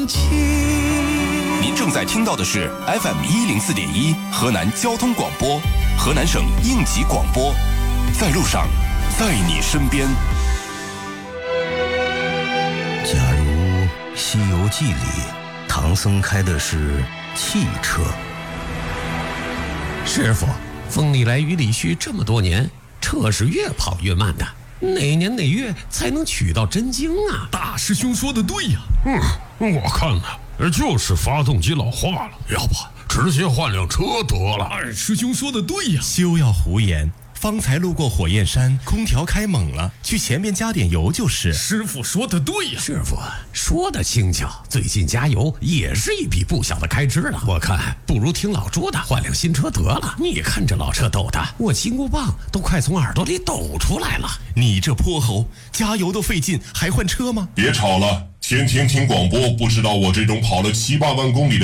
情。 您正在听到的是 FM104.1 河南交通广播，河南省应急广播，在路上，在你身边。 假如《西游记》里唐僧开的是汽车， 师傅，风里来雨里去这么多年，车是越跑越慢的，哪年哪月才能取到真经啊？ 大师兄说的对呀。我看呢，就是发动机老化了，要不直接换辆车得了。二师兄说的对呀。 休要胡言，方才路过火焰山，空调开猛了，去前面加点油就是。 师傅说的对呀。 师傅说的轻巧，最近加油也是一笔不小的开支了。我看不如听老朱的，换辆新车得了。你看这老车抖的，我金箍棒都快从耳朵里抖出来了。 你这泼猴，加油都费劲，还换车吗？ 别吵了，天天听广播，不知道我这种跑了7-8万公里的